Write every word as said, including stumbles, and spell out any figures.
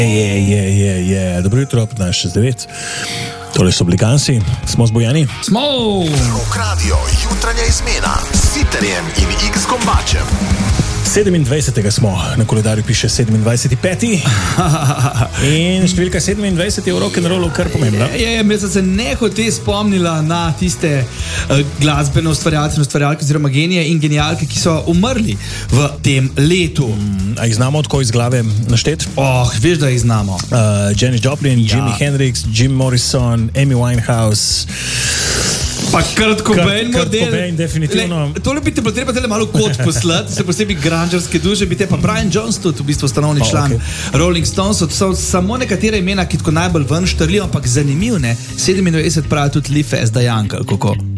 Je, je, je, je. Dobro jutro, petnajst šest devet. Tole so Blikansi, smo zbojeni. Smo! Rok radio, jutranja izmena s Siterjem in X-Kombačem. sedemindvajsetega smo, na koledarju piše sedemindvajseti peti in številka sedemindvajset je v rock'n'rollu kar pomembna. Je, je, me sem se nehote spomnila na tiste uh, glasbene ustvarjalce in ustvarjalke oziroma genije in genialke, ki so umrli v tem letu. Mm, a jih znamo tako iz glave naštet? Oh, veš, da jih znamo. Uh, Janis Joplin, ja. Jimi Hendrix, Jim Morrison, Amy Winehouse. Pa Kurt Cobain model. Kurt Cobain, definitivno. Le, tole bi te bilo treba tele malo kot poslati, se posebej granžarske duže, bi te pa Brian Jones tudi, v bistvu stanovni član oh, okay. Rolling Stones, so samo nekatere imena, ki tako najbolj ven štrlijo, ampak zanimiv, ne? sedemindvajset pravi tudi Live as the Young, kako?